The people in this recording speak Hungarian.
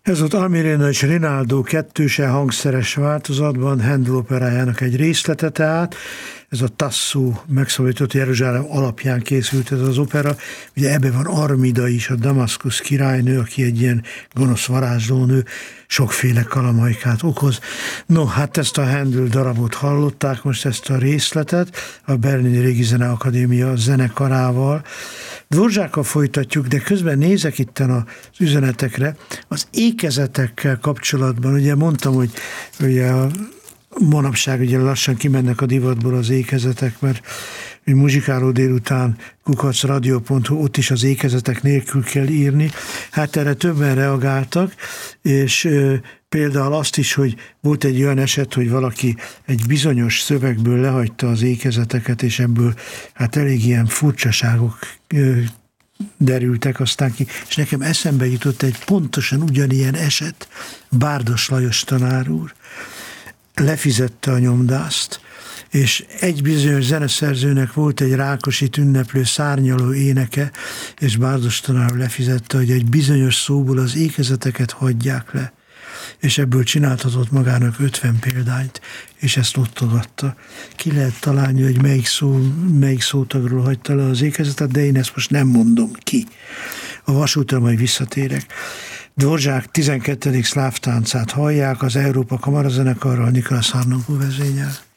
Ez ott Almirino és Rinaldo kettőse hangszeres változatban, Handel operájának egy részlete tehát. Ez a Tasso megszólított Jeruzsálem alapján készült ez az opera. Ugye ebben van Armida is, a Damaszkusz királynő, aki egy ilyen gonosz varázslónő, sokféle kalamajkát okoz. No, hát ezt a Handel darabot hallották, most ezt a részletet, a Berlini Régi Zeneakadémia zenekarával. Dvorzsákkal folytatjuk, de közben nézek itten az üzenetekre. Az ékezetekkel kapcsolatban, ugye mondtam, hogy ugye manapság ugye lassan kimennek a divatból az ékezetek, mert egy muzsikáló délután @radio.hu, ott is az ékezetek nélkül kell írni. Hát erre többen reagáltak, és például azt is, hogy volt egy olyan eset, hogy valaki egy bizonyos szövegből lehagyta az ékezeteket, és ebből hát elég ilyen furcsaságok derültek aztán ki, és nekem eszembe jutott egy pontosan ugyanilyen eset, Bárdos Lajos tanár úr lefizette a nyomdást, és egy bizonyos zeneszerzőnek volt egy Rákosit ünneplő szárnyaló éneke, és Bárdos tanár lefizette, hogy egy bizonyos szóból az ékezeteket hagyják le, és ebből csináltatott magának 50 példányt, és ezt osztogatta. Ki lehet találni, hogy melyik szótagról hagyta le az ékezetet, de én ezt most nem mondom ki. A vasútra majd visszatérek. Dvorzsák 12. szláv táncát hallják, az Európa Kamarazenekarral, Nicolas Harnoncourt vezényel.